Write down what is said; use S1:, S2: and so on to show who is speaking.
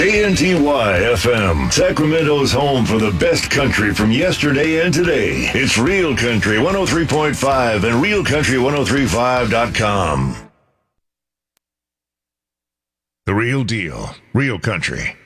S1: KNTY FM, Sacramento's home for the best country from yesterday and today. It's Real Country 103.5 and RealCountry1035.com. The real deal, real country.